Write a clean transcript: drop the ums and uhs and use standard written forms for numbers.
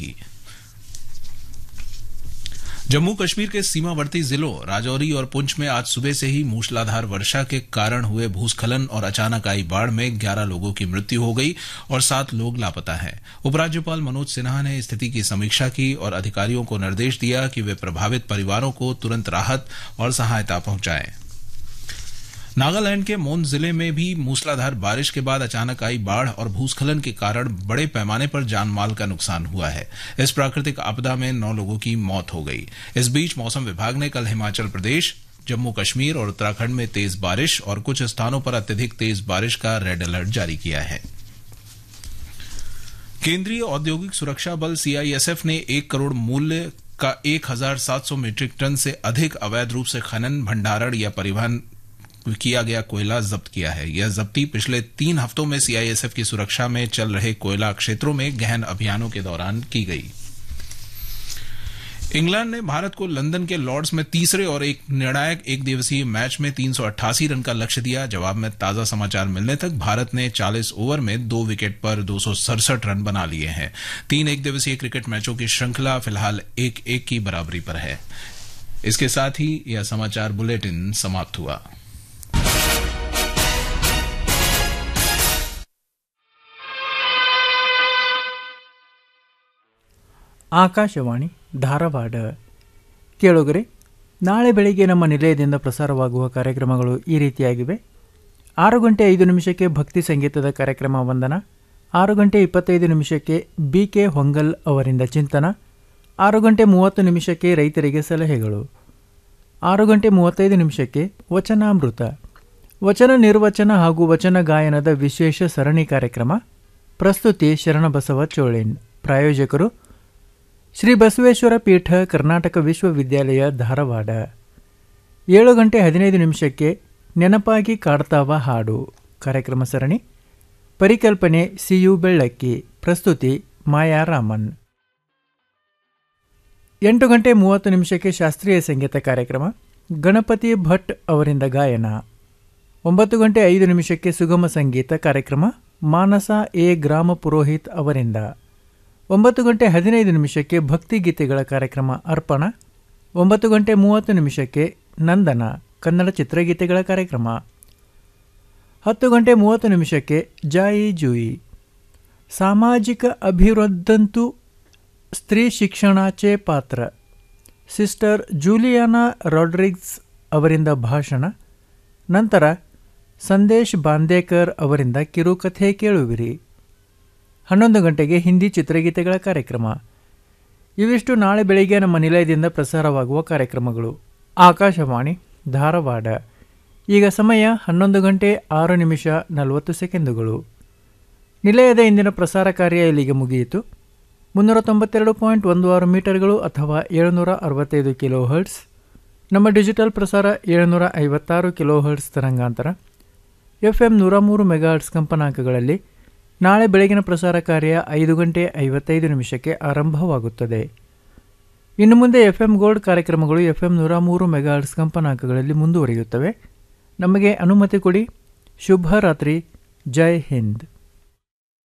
भी। जम्मू कश्मीर के सीमावर्ती जिलों राजौरी और पुंछ में आज सुबह से ही मूसलाधार वर्षा के कारण हुए भूस्खलन और अचानक आई बाढ़ में 11 लोगों की मृत्यु हो गई और 7 लोग लापता हैं। उपराज्यपाल मनोज सिन्हा ने स्थिति की समीक्षा की और अधिकारियों को निर्देश दिया कि वे प्रभावित परिवारों को तुरंत राहत और सहायता पहुंचाएं। नागालैंड के मोन जिले में भी मूसलाधार बारिश के बाद अचानक आई बाढ़ और भूस्खलन के कारण बड़े पैमाने पर जानमाल का नुकसान हुआ है। इस प्राकृतिक आपदा में 9 लोगों की मौत हो गई। इस बीच मौसम विभाग ने कल हिमाचल प्रदेश, जम्मू कश्मीर और उत्तराखंड में तेज बारिश और कुछ स्थानों पर अत्यधिक तेज बारिश का रेड अलर्ट जारी किया है। केंद्रीय औद्योगिक सुरक्षा बल सीआईएसएफ ने 1 करोड़ मूल्य का 1700 मीट्रिक टन से अधिक अवैध रूप से खनन, भंडारण या परिवहन किया गया कोयला जब्त किया है। यह जब्ती पिछले 3 हफ्तों में सीआईएसएफ की सुरक्षा में चल रहे कोयला क्षेत्रों में गहन अभियानों के दौरान की गई। इंग्लैंड ने भारत को लंदन के लॉर्ड्स में तीसरे और एक निर्णायक एक दिवसीय मैच में 388 रन का लक्ष्य दिया। जवाब में ताजा समाचार मिलने तक भारत ने 40 ओवर में 2 विकेट पर 267 रन बना लिए हैं। 3 एक दिवसीय क्रिकेट मैचों की श्रृंखला फिलहाल 1-1 की बराबरी पर है। इसके साथ ही यह समाचार बुलेटिन समाप्त हुआ। ಆಕಾಶವಾಣಿ ಧಾರವಾಡ. ಕೇಳುಗರೆ, ನಾಳೆ ಬೆಳಿಗ್ಗೆ ನಮ್ಮ ನಿಲಯದಿಂದ ಪ್ರಸಾರವಾಗುವ ಕಾರ್ಯಕ್ರಮಗಳು ಈ ರೀತಿಯಾಗಿವೆ. 6:05 ಭಕ್ತಿ ಸಂಗೀತದ ಕಾರ್ಯಕ್ರಮ ವಂದನ, 6:25 ಬಿಕೆ ಹೊಂಗಲ್ ಅವರಿಂದ ಚಿಂತನ, 6:30 ರೈತರಿಗೆ ಸಲಹೆಗಳು, 6:35 ವಚನಾಮೃತ, ವಚನ ನಿರ್ವಚನ ಹಾಗೂ ವಚನ ಗಾಯನದ ವಿಶೇಷ ಸರಣಿ ಕಾರ್ಯಕ್ರಮ. ಪ್ರಸ್ತುತಿ ಶರಣಬಸವ ಚೋಳೇನ್. ಪ್ರಾಯೋಜಕರು ಶ್ರೀ ಬಸವೇಶ್ವರ ಪೀಠ, ಕರ್ನಾಟಕ ವಿಶ್ವವಿದ್ಯಾಲಯ, ಧಾರವಾಡ. 7:15 ನೆನಪಾಗಿ ಕಾಡ್ತಾವ ಹಾಡು ಕಾರ್ಯಕ್ರಮ ಸರಣಿ. ಪರಿಕಲ್ಪನೆ ಸಿಯು ಬೆಳ್ಳಕ್ಕಿ. ಪ್ರಸ್ತುತಿ ಮಾಯಾ ರಾಮನ್. 8:30 ಶಾಸ್ತ್ರೀಯ ಸಂಗೀತ ಕಾರ್ಯಕ್ರಮ, ಗಣಪತಿ ಭಟ್ ಅವರಿಂದ ಗಾಯನ. 9:05 ಸುಗಮ ಸಂಗೀತ ಕಾರ್ಯಕ್ರಮ, ಮಾನಸ ಎ ಗ್ರಾಮ ಪುರೋಹಿತ್ ಅವರಿಂದ. 9:15 ಭಕ್ತಿಗೀತೆಗಳ ಕಾರ್ಯಕ್ರಮ ಅರ್ಪಣ. 9:30 ನಂದನ ಕನ್ನಡ ಚಿತ್ರಗೀತೆಗಳ ಕಾರ್ಯಕ್ರಮ. 10:30 ಜಾಯಿ ಜೂಯಿ. ಸಾಮಾಜಿಕ ಅಭಿವೃದ್ಧಂತೂ ಸ್ತ್ರೀ ಶಿಕ್ಷಣಾचे ಪಾತ್ರ, ಸಿಸ್ಟರ್ ಜೂಲಿಯಾನಾ ರಾಡ್ರಿಗ್ಸ್ ಅವರಿಂದ ಭಾಷಣ. ನಂತರ ಸಂದೇಶ್ ಬಾಂದೇಕರ್ ಅವರಿಂದ ಕಿರುಕಥೆ ಕೇಳುವಿರಿ. 11 ಹಿಂದಿ ಚಿತ್ರಗೀತೆಗಳ ಕಾರ್ಯಕ್ರಮ. ಇವಿಷ್ಟು ನಾಳೆ ಬೆಳಿಗ್ಗೆ ನಮ್ಮ ನಿಲಯದಿಂದ ಪ್ರಸಾರವಾಗುವ ಕಾರ್ಯಕ್ರಮಗಳು. ಆಕಾಶವಾಣಿ ಧಾರವಾಡ. ಈಗ ಸಮಯ 11:06:40. ನಿಲಯದ ಇಂದಿನ ಪ್ರಸಾರ ಕಾರ್ಯ ಇಲ್ಲಿಗೆ ಮುಗಿಯಿತು. 392.16 ಮೀಟರ್ಗಳು ಅಥವಾ 765 ಕಿಲೋ ಹರ್ಟ್ಸ್. ನಮ್ಮ ಡಿಜಿಟಲ್ ಪ್ರಸಾರ 756 ಕಿಲೋ ಹರ್ಟ್ಸ್ ತರಂಗಾಂತರ, FM 103 ಮೆಗಾಹರ್ಟ್ಸ್ ಕಂಪನಾಂಕಗಳಲ್ಲಿ ನಾಳೆ ಬೆಳಗಿನ ಪ್ರಸಾರ ಕಾರ್ಯ 5:55 ಆರಂಭವಾಗುತ್ತದೆ. ಇನ್ನು ಮುಂದೆ FM ಗೋಲ್ಡ್ ಕಾರ್ಯಕ್ರಮಗಳು FM 103 ಮೆಗಾಹರ್ಟ್ಸ್ ಕಂಪನಾಂಕಗಳಲ್ಲಿ ಮುಂದುವರಿಯುತ್ತವೆ. ನಮಗೆ ಅನುಮತಿ ಕೊಡಿ. ಶುಭ ರಾತ್ರಿ. ಜೈ ಹಿಂದ್.